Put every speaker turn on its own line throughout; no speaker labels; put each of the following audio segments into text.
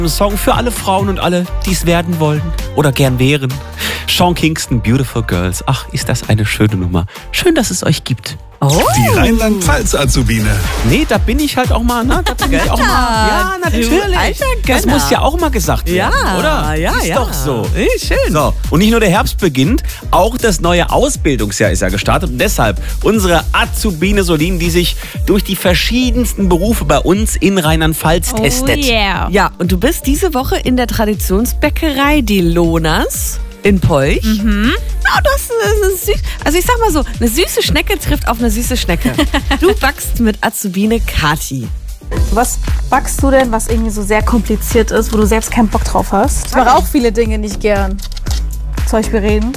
Ein Song für alle Frauen und alle, die es werden wollen oder gern wären. Sean Kingston, Beautiful Girls. Ach, ist das eine schöne Nummer. Schön, dass es euch gibt.
Oh. Die Rheinland-Pfalz-Azubine.
Nee, da bin ich halt auch mal, ne? Da bin ich auch mal. Ja, natürlich.
Alter
das muss ja auch mal gesagt werden, oder?
Ja,
ist doch so.
Schön.
So, und nicht nur der Herbst beginnt, auch das neue Ausbildungsjahr ist ja gestartet. Und deshalb unsere Azubine Solin, die sich durch die verschiedensten Berufe bei uns in Rheinland-Pfalz testet.
Yeah. Ja, und du bist diese Woche in der Traditionsbäckerei Die Lonas in Polch.
Mhm.
Ja, das ist süß. Also ich sag mal so, eine süße Schnecke trifft auf eine süße Schnecke. Du backst mit Azubine Kati.
Was backst du denn, was irgendwie so sehr kompliziert ist, wo du selbst keinen Bock drauf hast?
Ich mache auch viele Dinge nicht gern.
Zum Beispiel reden.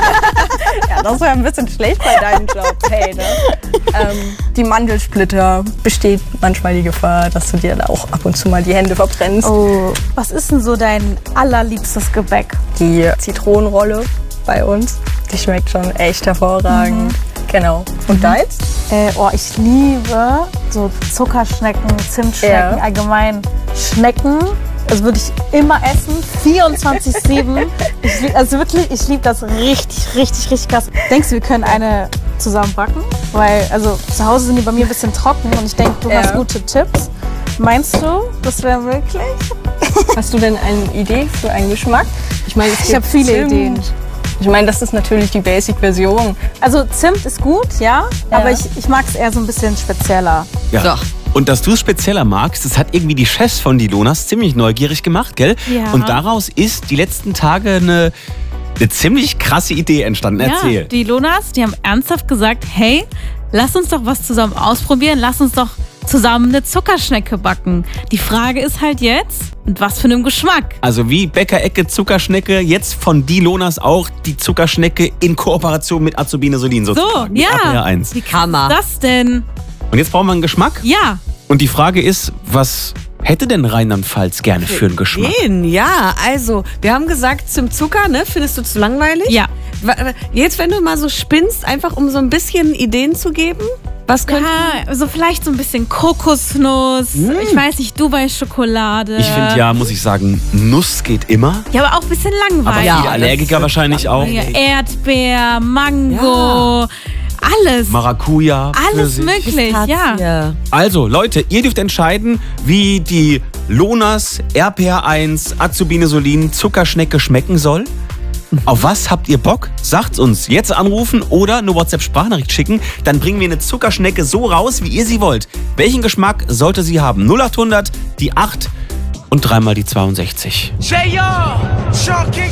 Ja, das wäre ein bisschen schlecht bei deinem Job. Hey, ne? Die Mandelsplitter besteht manchmal die Gefahr, dass du dir da auch ab und zu mal die Hände verbrennst.
Oh, was ist denn so dein allerliebstes Gebäck?
Die Zitronenrolle bei uns, die schmeckt schon echt hervorragend. Genau. Und deins?
Ich liebe so Zuckerschnecken, Zimtschnecken, allgemein Schnecken. Das würde ich immer essen, 24/7. Ich liebe das richtig krass. Denkst du, wir können eine zusammen backen? Weil, also zu Hause sind die bei mir ein bisschen trocken und ich denke, du hast gute Tipps. Meinst du, das wäre möglich?
Hast du denn eine Idee für einen Geschmack? Ich meine,
ich habe viele Ideen.
Ich meine, das ist natürlich die Basic-Version.
Also Zimt ist gut, aber ich mag es eher so ein bisschen spezieller.
Ja. So. Und dass du es spezieller magst, das hat irgendwie die Chefs von Die Lonas ziemlich neugierig gemacht, gell?
Ja.
Und daraus ist die letzten Tage eine ziemlich krasse Idee entstanden. Erzähl.
Ja, die Lonas, die haben ernsthaft gesagt, hey, lass uns doch was zusammen ausprobieren, lass uns doch zusammen eine Zuckerschnecke backen. Die Frage ist halt jetzt, mit was für einem Geschmack?
Also wie Bäckerecke Zuckerschnecke, jetzt von Die Lonas auch die Zuckerschnecke in Kooperation mit Azubine Solin sozusagen.
So, ja.
Wie
krass ist das denn?
Und jetzt brauchen wir einen Geschmack?
Ja.
Und die Frage ist, was hätte denn Rheinland-Pfalz gerne für einen Geschmack?
Ja, also, wir haben gesagt, Zimtzucker, ne? Findest du zu langweilig?
Ja.
Jetzt, wenn du mal so spinnst, einfach um so ein bisschen Ideen zu geben, was könnte...
Ja, also vielleicht so ein bisschen Kokosnuss, ich weiß nicht, Dubai-Schokolade.
Ich finde muss ich sagen, Nuss geht immer.
Ja, aber auch ein bisschen langweilig.
Aber viele Allergiker wahrscheinlich auch.
Ja, Erdbeer, Mango... Alles.
Maracuja.
Alles möglich, ja.
Also, Leute, ihr dürft entscheiden, wie die Lonas RPR1 Azubine Solin Zuckerschnecke schmecken soll. Auf was habt ihr Bock? Sagt's uns. Jetzt anrufen oder eine WhatsApp-Sprachnachricht schicken. Dann bringen wir eine Zuckerschnecke so raus, wie ihr sie wollt. Welchen Geschmack sollte sie haben? 0800, die 8 und dreimal die 62.
Sean Kingston.